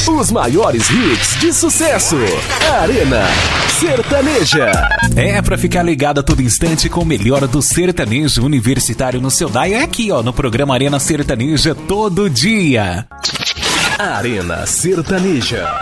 Os maiores hits de sucesso. Arena Sertaneja. É pra ficar ligado a todo instante com o melhor do sertanejo universitário no seu dial. É aqui, ó, no programa Arena Sertaneja todo dia. Arena Sertaneja.